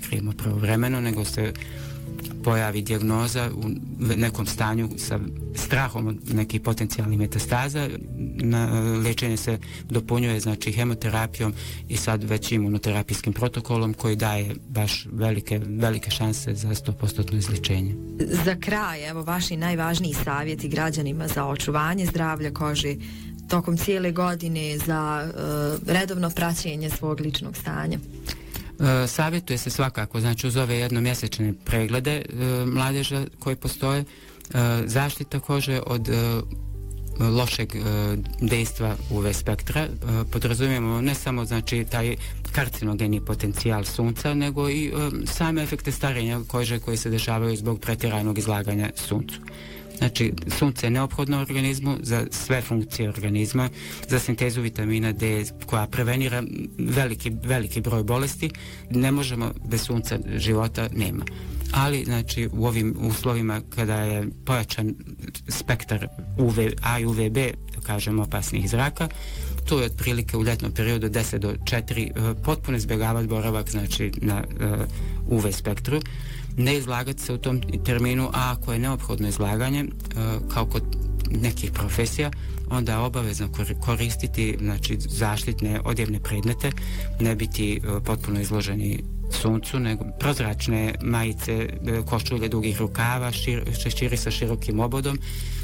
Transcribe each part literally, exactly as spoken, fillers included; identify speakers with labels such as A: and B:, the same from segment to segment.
A: otkrijemo pravovremeno, nego se pojavi dijagnoza u nekom stanju sa strahom od nekih potencijalnih metastaza. Na liječenje se dopunjuje znači hemoterapijom i sad već imunoterapijskim protokolom koji daje baš velike, velike šanse za sto posto izlječenje.
B: Za kraj, evo vaši najvažniji savjeti građanima za očuvanje zdravlja kože tokom cijele godine, za uh, redovno praćenje svog ličnog stanja.
A: E, savjetuje se svakako, znači uz ove jednomjesečne preglede e, mladeža koji postoje, e, zaštita kože od e, lošeg e, dejstva U V spektra, e, podrazumijemo ne samo znači taj karcinogeni potencijal sunca, nego i e, same efekte starenja kože koji se dešavaju zbog pretjeranog izlaganja suncu. Znači, sunce je neophodno organizmu za sve funkcije organizma, za sintezu vitamina D koja prevenira veliki, veliki broj bolesti. Ne možemo, bez sunca života nema. Ali, znači, u ovim uslovima kada je pojačan spektar U V A i U V B, da kažemo, opasnih zraka, to je otprilike u ljetnom periodu deset do četiri potpuno izbjegavati boravak, znači, na uh, U V spektru. Ne izlagati se u tom terminu, a ako je neophodno izlaganje, kao kod nekih profesija, onda je obavezno koristiti znači, zaštitne odjevne predmete, ne biti potpuno izloženi suncu, nego prozračne majice, košulje dugih rukava, šir, šeširi sa širokim obodom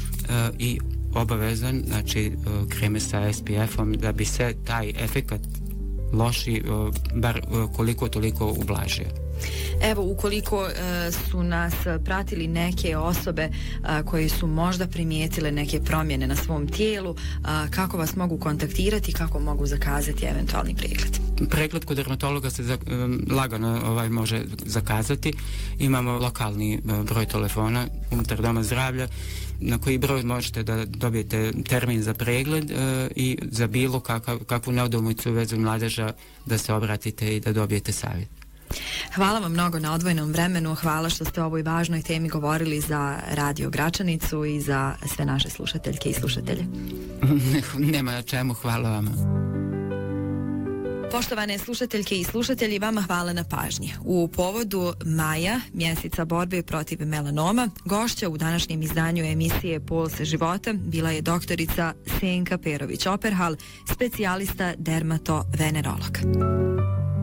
A: i obavezan znači, kreme sa S P F-om da bi se taj efekat loši bar koliko toliko ublažio.
B: Evo, ukoliko e, su nas pratili neke osobe e, koje su možda primijetile neke promjene na svom tijelu, a, kako vas mogu kontaktirati, kako mogu zakazati eventualni pregled?
A: Pregled kod dermatologa se za, lagano ovaj, može zakazati. Imamo lokalni broj telefona unutar doma zdravlja na koji broj možete da dobijete termin za pregled e, i za bilo kakav, kakvu neodolmicu u vezi mladeža da se obratite i da dobijete savjet.
B: Hvala vam mnogo na odvojenom vremenu, hvala što ste o ovoj važnoj temi govorili za Radio Gračanicu i za sve naše slušateljke i slušatelje.
A: Nema na čemu, hvala vam.
B: Poštovane slušateljke i slušatelji, vama hvala na pažnji. U povodu maja, mjeseca borbe protiv melanoma, gošća u današnjem izdanju emisije Pulse života bila je doktorica Senka Perović-Operhal, specijalista dermatovenerolog.